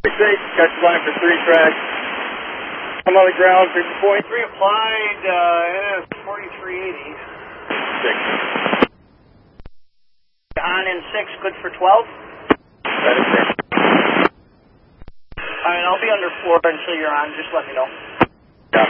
6, catch line for 3 track. I'm on the ground, 50 point. 3 applied, NS 4380. 6. On in 6, good for 12. That is correct. Alright, I'll be under floor until you're on, just let me know.